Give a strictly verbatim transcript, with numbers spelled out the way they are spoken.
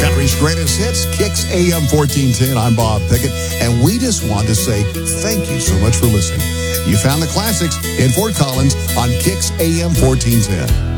Country's greatest hits, Kicks A M fourteen ten. I'm Bob Pickett, and we just want to say thank you so much for listening. You found the classics in Fort Collins on Kicks A M fourteen ten.